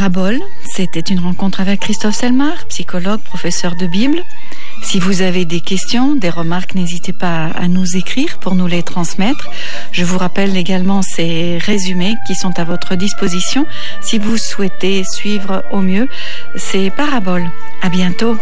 Parabole, c'était une rencontre avec Christophe Selmar, psychologue, professeur de Bible. Si vous avez des questions, des remarques, n'hésitez pas à nous écrire pour nous les transmettre. Je vous rappelle également ces résumés qui sont à votre disposition si vous souhaitez suivre au mieux ces paraboles. À bientôt.